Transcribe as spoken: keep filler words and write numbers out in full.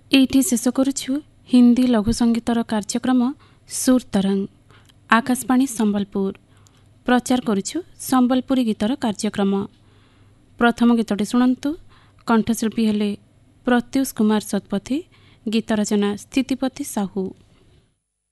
ଏଇଠି ଶେଷ କରୁଛୁ ହିନ୍ଦୀ ଲଘୁ ସଙ୍ଗୀତର କାର୍ଯ୍ୟକ୍ରମ ସୁର ତରଙ୍ଗ। ଆକାଶବାଣୀ ସମ୍ବଲପୁର ପ୍ରଚାର କରୁଛୁ ସମ୍ବଲପୁରୀ ଗୀତର କାର୍ଯ୍ୟକ୍ରମ। ପ୍ରଥମ ଗୀତଟି ଶୁଣନ୍ତୁ। କଣ୍ଠଶିଳ୍ପୀ ହେଲେ ପ୍ରତ୍ୟୁଷ କୁମାର ଶତପଥୀ, ଗୀତ ରଚନା ସ୍ଥିତିପତି ସାହୁ।